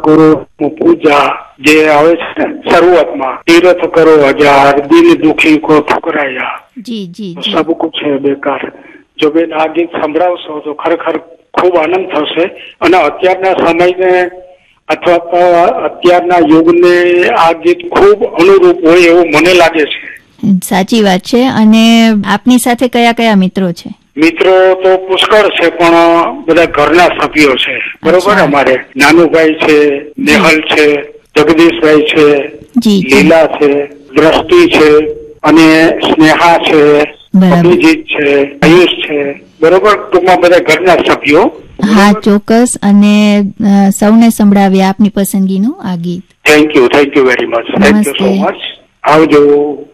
गुरु पूजा जे आवे छे शुरुआत में तीर्थ करो 1000 दिल दुखी को ठुकराया जी जी जी सब कुछ है बेकार। जो बेन आ गीत संभळावशो तो खरेखर खूब आनंद थशे અને અત્યારના સમયને અથવા તો અત્યારના યુગને આ ગીત ખૂબ અનુરૂપ હોય એવું મને લાગે છે। સાચી વાત છે। અને આપની સાથે કયા કયા મિત્રો છે? મિત્રો તો પુષ્કળ છે પણ બધા ઘરના સભ્યો છે બરોબર। અમારે નાનુભાઈ છે, નેહલ છે, જગદીશભાઈ છે, લીલા છે, દ્રષ્ટિ છે અને સ્નેહા છે, અભિજીત છે, આયુષ છે બરોબર। ટૂંકમાં બધા ઘરના સભ્યો। હા ચોક્કસ। અને સૌને સંભળાવ્યા આપની પસંદગીનું આ ગીત। Thank you very much, thank you so much. આવજો।